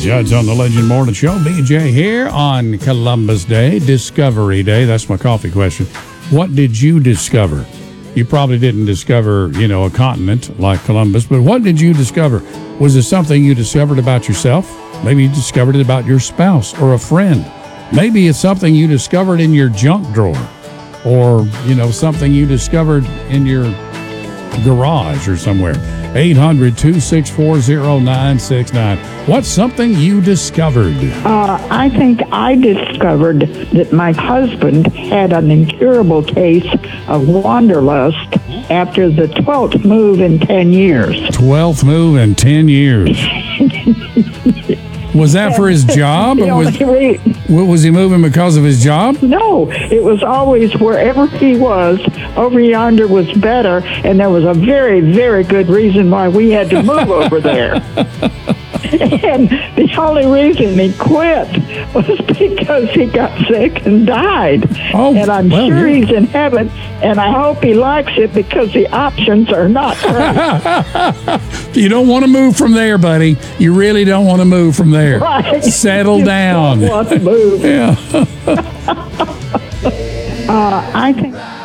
Judd's on the Legend Morning Show. BJ here on Columbus Day, Discovery Day. That's my coffee question. What did you discover? You probably didn't discover, a continent like Columbus, but what did you discover? Was it something you discovered about yourself? Maybe you discovered it about your spouse or a friend. Maybe it's something you discovered in your junk drawer, or, something you discovered in your garage or somewhere. 800-264-0969. What's something you discovered? I think I discovered that my husband had an incurable case of wanderlust after the 12th move in 10 years. 12th move in 10 years. Was that for his job? Or was he moving because of his job? No, it was always wherever he was, over yonder was better, and there was a very, very good reason why we had to move over there. And the only reason he quit was because he got sick and died. Oh, and I'm sure he's in heaven, and I hope he likes it because the options are not great. You don't want to move from there, buddy. You really don't want to move from there. Right. Settle You down. don't want to move. Yeah. I think